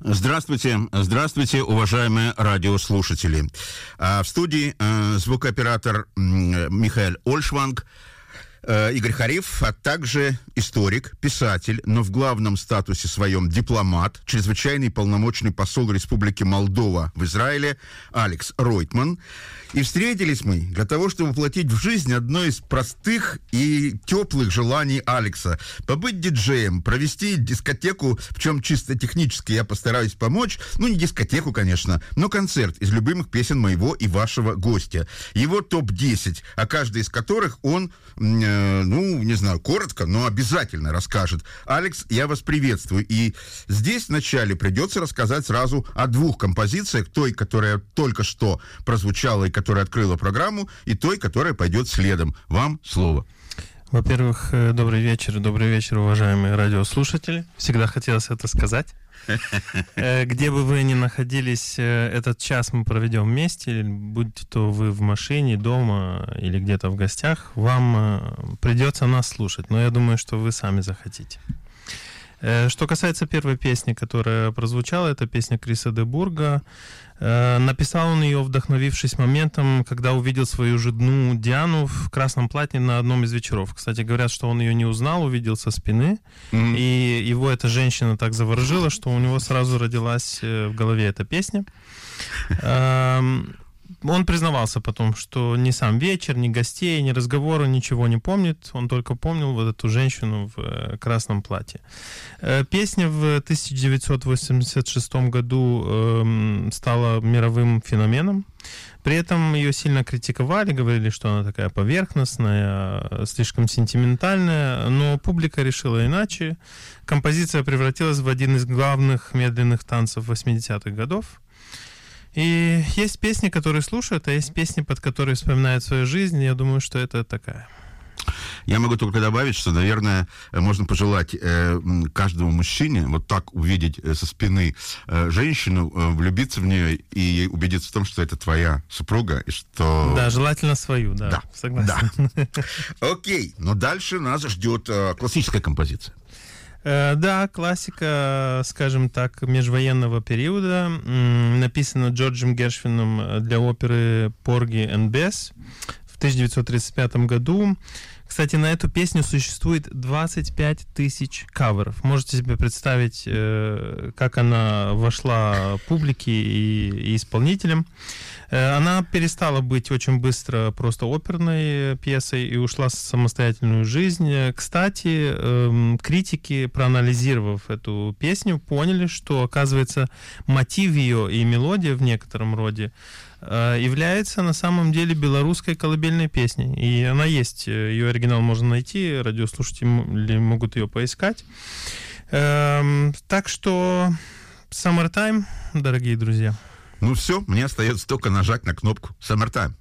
Здравствуйте, уважаемые радиослушатели. В студии звукооператор Михаил Ольшванг, Игорь Хариф, а также историк, писатель, но в главном статусе своем дипломат, чрезвычайный полномочный посол Республики Молдова в Израиле Алекс Ройтман. И встретились мы для того, чтобы воплотить в жизнь одно из простых и теплых желаний Алекса. Побыть диджеем, провести дискотеку, в чем чисто технически я постараюсь помочь. Ну, не дискотеку, конечно, но концерт из любимых песен моего и вашего гостя. Его топ-10, о каждой из которых он, не знаю, коротко, но обязательно расскажет. Алекс, я вас приветствую. И здесь вначале придется рассказать сразу о двух композициях. Той, которая только что прозвучала и которая открыла программу, и той, которая пойдет следом. Вам слово. Во-первых, добрый вечер, уважаемые радиослушатели. Всегда хотелось это сказать. Где бы вы ни находились, этот час мы проведем вместе, будь то вы в машине, дома или где-то в гостях, вам придется нас слушать, но я думаю, что вы сами захотите. Что касается первой песни, которая прозвучала, это песня Криса де Бурга. Написал он ее, вдохновившись моментом, когда увидел свою жену Диану в красном платье на одном из вечеров. Кстати, говорят, что он ее не узнал, увидел со спины, и его эта женщина так заворожила, что у него сразу родилась в голове эта песня. Он признавался потом, что ни сам вечер, ни гостей, ни разговора, ничего не помнит. Он только помнил вот эту женщину в красном платье. Песня в 1986 году стала мировым феноменом. При этом ее сильно критиковали, говорили, что она такая поверхностная, слишком сентиментальная, но публика решила иначе. Композиция превратилась в один из главных медленных танцев 80-х годов. И есть песни, которые слушают, а есть песни, под которые вспоминают свою жизнь. Я думаю, что это такая. Я могу только добавить, что, наверное, можно пожелать каждому мужчине вот так увидеть со спины женщину, влюбиться в нее и убедиться в том, что это твоя супруга, и что... Да, желательно свою, да. Согласен. Да. Окей, но дальше нас ждет классическая композиция. Да, классика, скажем так, межвоенного периода, написана Джорджем Гершвином для оперы «Порги и Бесс» в 1935 году. Кстати, на эту песню существует 25 тысяч каверов. Можете себе представить, как она вошла публике и исполнителям. Она перестала быть очень быстро просто оперной пьесой и ушла в самостоятельную жизнь. Кстати, критики, проанализировав эту песню, поняли, что, оказывается, мотив ее и мелодия в некотором роде является на самом деле белорусской колыбельной песней. И она есть, ее оригинал можно найти, радиослушатели могут ее поискать. Так что Summertime, дорогие друзья. Ну все, мне остается только нажать на кнопку Summertime.